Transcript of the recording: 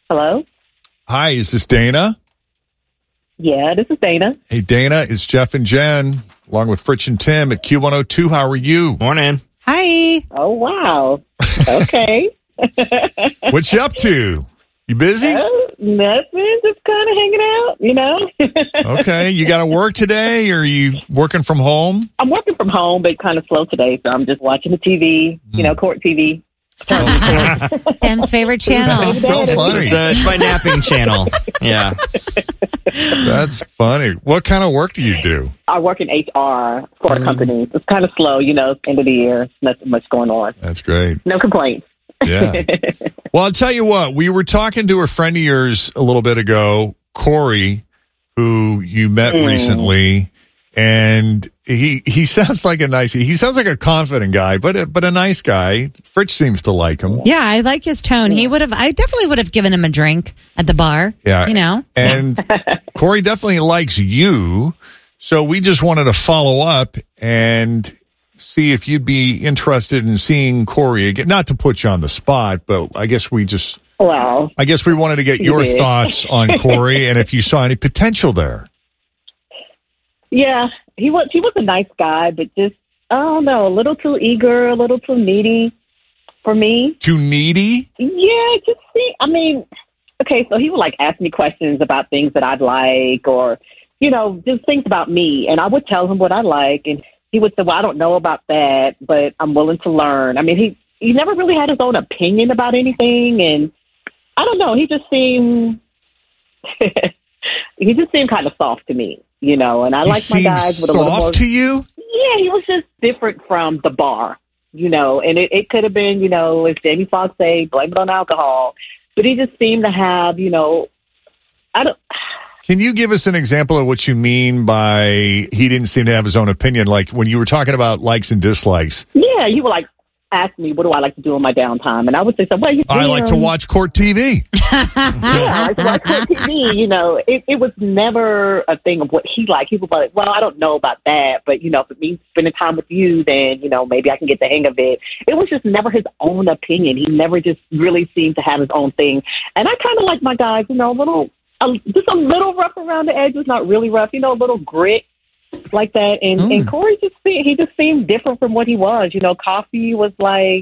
Hello? Hi, is this Dana? Yeah, this is Dana. Hey, Dana, it's Jeff and Jen, along with Fritch and Tim at Q102. How are you? Morning. Hi. Oh, wow. Okay. What you up to? You busy? Nothing. Just kind of hanging out, you know? Okay. You got to work today, or are you working from home? I'm working from home, but kind of slow today, so I'm just watching the TV, court TV. Tim's favorite channel. That's so funny. It's my napping channel. Yeah. That's funny. What kind of work do you do? I work in HR for a company. It's kind of slow, end of the year. Nothing much going on. That's great. No complaints. Yeah. Well, I'll tell you what. We were talking to a friend of yours a little bit ago, Corey, who you met recently, and he sounds like he sounds like a confident guy, but a nice guy. Fritch seems to like him. Yeah, I like his tone. I definitely would have given him a drink at the bar. Yeah. And Corey definitely likes you. So we just wanted to follow up and see if you'd be interested in seeing Corey again. Not to put you on the spot, but I guess we wanted to get your thoughts on Corey and if you saw any potential there. Yeah, he was a nice guy, but just, I don't know, a little too eager, a little too needy for me. Too needy? Yeah, okay, so he would ask me questions about things that I'd like or, just things about me. And I would tell him what I like. And he would say, well, I don't know about that, but I'm willing to learn. I mean, he never really had his own opinion about anything. And I don't know, he just seemed kind of soft to me, and I like my guys with a little more. Soft to you? Yeah, he was just different from the bar, and it could have been, as Jamie Foxx say, blame it on alcohol. But he just seemed to have, Can you give us an example of what you mean by he didn't seem to have his own opinion? Like when you were talking about likes and dislikes. Yeah, you were ask me, what do I like to do in my downtime? And I would say, I like to watch court TV. Yeah, I like to watch court TV. It was never a thing of what he liked. He was like, well, I don't know about that, but, if it means spending time with you, then, maybe I can get the hang of it. It was just never his own opinion. He never just really seemed to have his own thing. And I kind of like my guys, just a little rough around the edges, not really rough, a little grit like that. And Corey just seemed different from what he was. Coffee was